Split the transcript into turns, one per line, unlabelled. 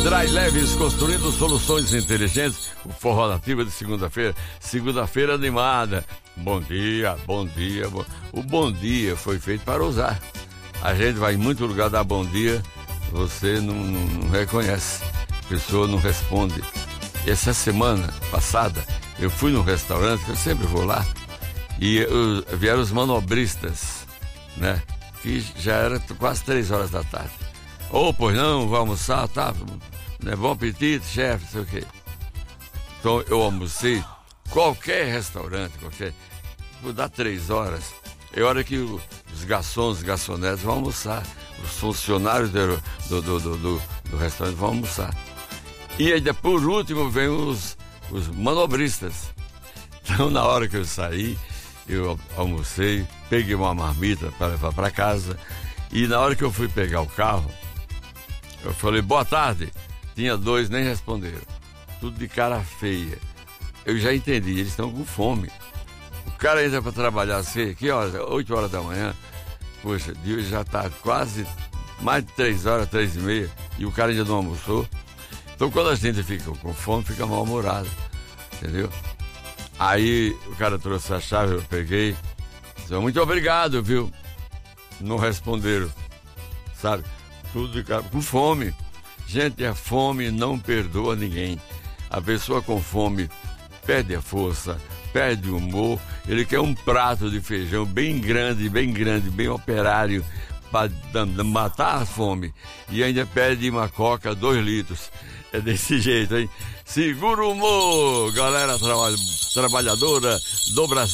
Dry Leves, construindo soluções inteligentes. O Forró Nativa de segunda-feira. Segunda-feira animada. Bom dia, bom dia. O bom dia foi feito para usar. A gente vai em muito lugar dar bom dia, você não reconhece. A pessoa não responde. Essa semana passada, eu fui num restaurante, que eu sempre vou lá, e vieram os manobristas, né? Que já era quase 3 horas da tarde. Pois não, vou almoçar, tá? Né? Bom apetite, chefe, não sei o quê. Então eu almocei, qualquer restaurante, vou dar 3 horas, é hora que os garçons, garçonetes vão almoçar, os funcionários do restaurante vão almoçar. E aí, por último, vem os manobristas. Então, na hora que eu saí, eu almocei, peguei uma marmita para levar para casa, e na hora que eu fui pegar o carro, eu falei, boa tarde. Tinha 2, nem responderam. Tudo de cara feia. Eu já entendi, eles estão com fome. O cara entra para trabalhar assim, que horas? 8 horas da manhã. Poxa, Deus, já está quase mais de 3 horas, 3h30, e o cara ainda não almoçou. Então, quando a gente fica com fome, fica mal-humorado, entendeu? Aí o cara trouxe a chave, eu peguei, disse, muito obrigado, viu? Não responderam, sabe? Tudo de cara com fome. Gente, a fome não perdoa ninguém. A pessoa com fome perde a força, perde o humor. Ele quer um prato de feijão bem grande, bem operário, para matar a fome. E ainda pede uma coca 2 litros. É desse jeito, hein? Segura o humor, galera trabalhadora do Brasil.